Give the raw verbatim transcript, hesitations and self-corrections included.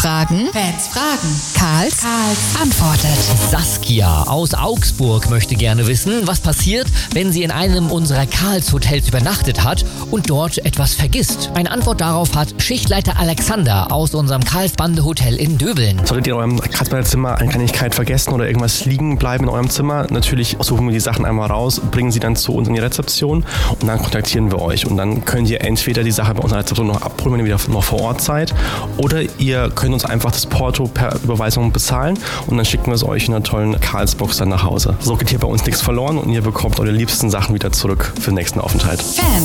fragen, Fans fragen, Karls, Karls antwortet. Saskia aus Augsburg möchte gerne wissen, was passiert, wenn sie in einem unserer Karls Hotels übernachtet hat und dort etwas vergisst. Eine Antwort darauf hat Schichtleiter Alexander aus unserem Karlsbande Hotel in Döbeln. Solltet ihr in eurem Karlsbader Zimmer eine Kleinigkeit vergessen oder irgendwas liegen bleiben in eurem Zimmer, natürlich suchen wir die Sachen einmal raus, bringen sie dann zu uns in die Rezeption und dann kontaktieren wir euch. Und dann könnt ihr entweder die Sache bei unserer Rezeption noch abholen, wenn ihr wieder noch vor Ort seid, oder ihr könnt uns einfach das Porto per Überweisung bezahlen und dann schicken wir es euch in einer tollen Karlsbox dann nach Hause. So geht hier bei uns nichts verloren und ihr bekommt eure liebsten Sachen wieder zurück für den nächsten Aufenthalt. Fans